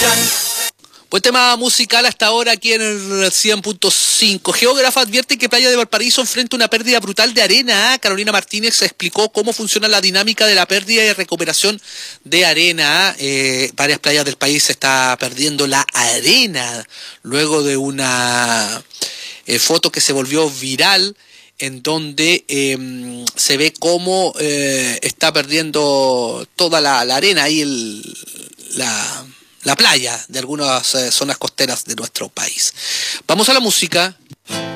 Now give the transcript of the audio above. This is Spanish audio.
Buen tema musical hasta ahora aquí en el 100.5. Geógrafo advierte que Playa de Valparaíso enfrenta una pérdida brutal de arena. Carolina Martínez explicó cómo funciona la dinámica de la pérdida y recuperación de arena. Varias playas del país se está perdiendo la arena luego de una foto que se volvió viral en donde se ve cómo está perdiendo toda la arena ahí la playa de algunas zonas costeras de nuestro país. Vamos a la música.